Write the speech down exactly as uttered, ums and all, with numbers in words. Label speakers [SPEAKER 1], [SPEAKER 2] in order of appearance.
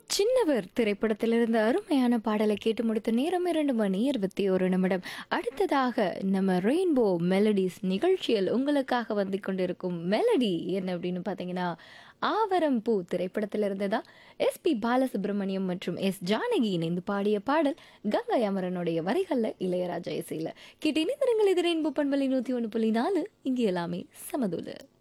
[SPEAKER 1] சின்னவர் திரைப்படத்திலிருந்து அருமையான பாடலை கேட்டு முடித்த நேரம் இரண்டு மணி இருபத்தி ஒரு நிமிடம். அடுத்ததாக நம்ம ரெயின்போ மெலடிஸ் நிகழ்ச்சியில் உங்களுக்காக வந்து கொண்டிருக்கும் மெலடி என்ன அப்படின்னு பார்த்தீங்கன்னா, ஆவரம் பூ திரைப்படத்திலிருந்து தான் எஸ்பி பாலசுப்ரமணியம் மற்றும் எஸ் ஜானகி இணைந்து பாடிய பாடல். கங்கை அமரனுடைய வரிகளில் இளையராஜா இசையில் கேட்டு இணைந்திருங்கள். இது ரெயின்போ பண்பலை நூற்றி ஒன்று புள்ளி நாலு. இங்கே எல்லாமே சமதுல.